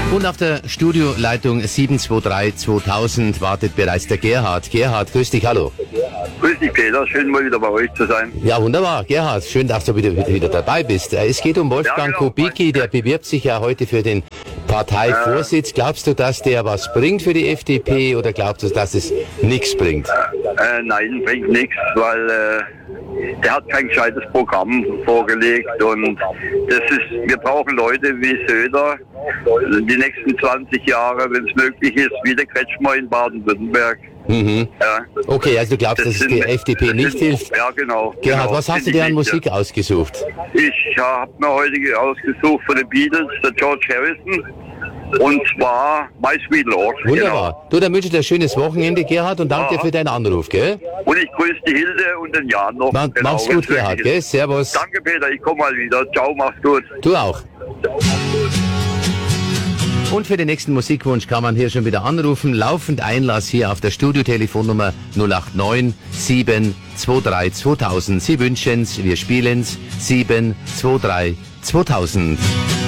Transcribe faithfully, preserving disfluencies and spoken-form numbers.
Und auf der Studioleitung sieben zwei drei zweitausend wartet bereits der Gerhard. Gerhard, grüß dich, hallo. Grüß dich, Peter. Schön, mal wieder bei euch zu sein. Ja, wunderbar. Gerhard, schön, dass du wieder, wieder, wieder dabei bist. Es geht um Wolfgang Ja, genau. Kubicki, der bewirbt sich ja heute für den Parteivorsitz. Glaubst du, dass der was bringt für die F D P oder glaubst du, dass es nichts bringt? Äh, nein, bringt nichts, weil äh, der hat kein gescheites Programm vorgelegt und das ist, wir brauchen Leute wie Söder die nächsten zwanzig Jahre, wenn es möglich ist, wie der Kretschmer in Baden-Württemberg. Mhm. Ja. Okay, also du glaubst, dass es sind- der F D P das nicht sind- hilft? Ja, genau. Gerhard, genau, was hast du finde dir an ich nicht, Musik ausgesucht? ja. Ich habe mir heute ausgesucht von den Beatles, der George Harrison, und zwar My Sweet Lord. Wunderbar. Du, dann wünsche ich dir ein schönes Wochenende, Gerhard, und danke dir Ja. für deinen Anruf, gell? Genau. Und ich grüße die Hilde und den Jan noch. Ma Genau, mach's gut, wenn's Gerhard, möglich gell? ist. Servus. Danke, Peter. Ich komme mal wieder. Ciao, mach's gut. Du auch. Und für den nächsten Musikwunsch kann man hier schon wieder anrufen. Laufend Einlass hier auf der Studiotelefonnummer null acht neun sieben zwei drei zweitausend. Sie wünschen's, wir spielen's. sieben zwei drei zweitausend.